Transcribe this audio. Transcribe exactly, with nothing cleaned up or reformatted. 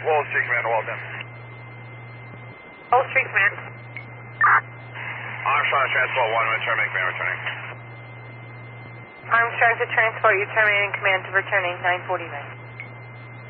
Lowell Street Command, Walden. Lowell Street Command. Armstrong to Transport one, return, make command returning. Armstrong to Transport, you terminating command to returning nine forty-nine.